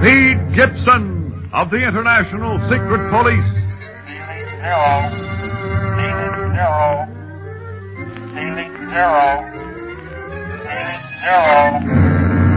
Pete Gibson of the International Secret Police. Ceiling zero. Ceiling zero. Ceiling zero.